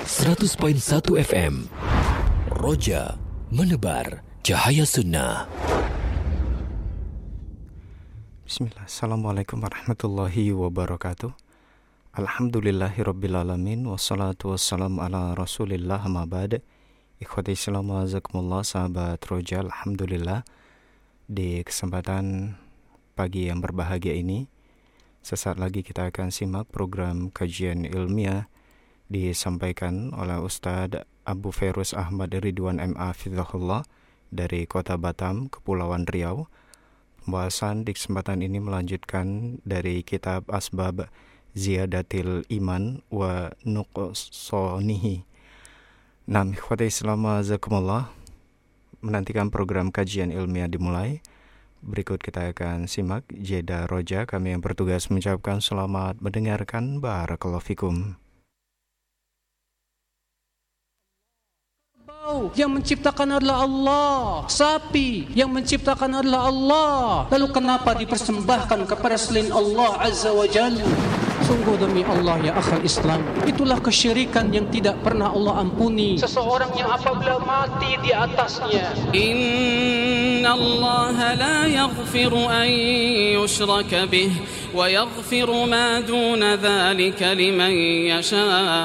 100.1 FM Roja menebar cahaya sunnah. Bismillah. Assalamualaikum warahmatullahi wabarakatuh. Alhamdulillahirrabbilalamin. Wassalatu wassalamu ala rasulillah amma ba'd. Ikhwati Islam wa azakumullah, sahabat Roja. Alhamdulillah, di kesempatan pagi yang berbahagia ini, sesaat lagi kita akan simak program kajian ilmiah disampaikan oleh Ustadz Abu Fairuz Ahmad Ridwan MA Fidhahullah dari Kota Batam, Kepulauan Riau. Pembahasan di kesempatan ini melanjutkan dari kitab Asbab Ziyadatil Iman wa Nuqsanihi. Nah, ikhwati Islam wa azakumullah, menantikan program kajian ilmiah dimulai. Berikut kita akan simak jeda roja. Kami yang bertugas mengucapkan selamat mendengarkan. Barakallahu fikum. Yang menciptakan adalah Allah. Sapi yang menciptakan adalah Allah. Lalu kenapa dipersembahkan kepada selain Allah Azza wa Jalla? Sungguh demi Allah ya akhal Islam, itulah kesyirikan yang tidak pernah Allah ampuni. Seseorang yang apabila mati di atasnya, Inna Allah la yaghfiru an yushraka bih wa yaghfiru ma duna dhalika liman yasha.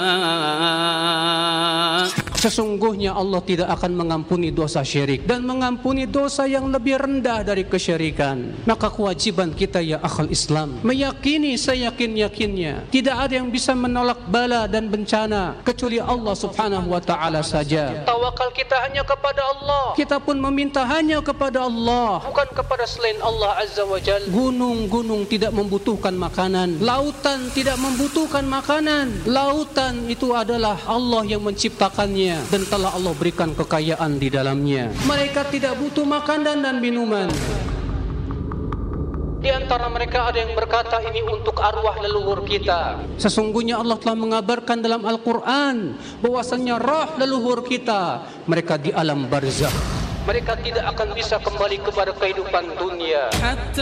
Sesungguhnya Allah tidak akan mengampuni dosa syirik dan mengampuni dosa yang lebih rendah dari kesyirikan. Maka kewajiban kita ya akhal Islam meyakini seyakin-yakinnya tidak ada yang bisa menolak bala dan bencana kecuali Allah Subhanahu wa taala saja. Tawakal kita hanya kepada Allah. Kita pun meminta hanya kepada Allah, bukan kepada selain Allah Azza wa Jalla. Gunung-gunung tidak membutuhkan makanan, lautan tidak membutuhkan makanan. Lautan itu adalah Allah yang menciptakannya dan telah Allah berikan kekayaan di dalamnya. Mereka tidak butuh makanan dan minuman. Di antara mereka ada yang berkata ini untuk arwah leluhur kita. Sesungguhnya Allah telah mengabarkan dalam Al-Quran bahwasanya roh leluhur kita, mereka di alam barzakh. Mereka tidak akan bisa kembali kepada kehidupan dunia.